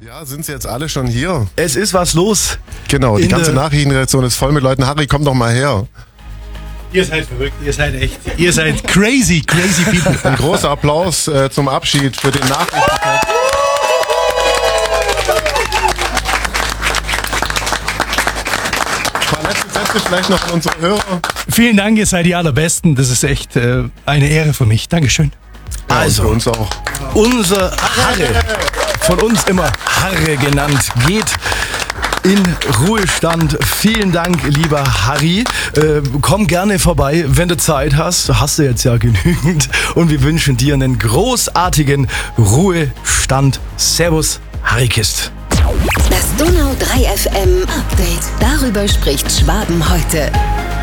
Ja, sind sie jetzt alle schon hier? Es ist was los. Genau, die ganze Nachrichtenredaktion ist voll mit Leuten. Harry, komm doch mal her. Ihr seid verrückt, ihr seid echt, ihr seid crazy people. Ein großer Applaus zum Abschied für den Nachrichtentext. Ein paar letzte Sätze vielleicht noch an unsere Hörer. Vielen Dank, ihr seid die Allerbesten. Das ist echt eine Ehre für mich. Dankeschön. Ja, Also, für uns auch. Unser Harre, von uns immer Harre genannt, geht in Ruhestand. Vielen Dank, lieber Harry. Komm gerne vorbei, wenn du Zeit hast. Hast du jetzt ja genügend. Und wir wünschen dir einen großartigen Ruhestand. Servus, Harry Kist. Das Donau 3 FM Update. Darüber spricht Schwaben heute.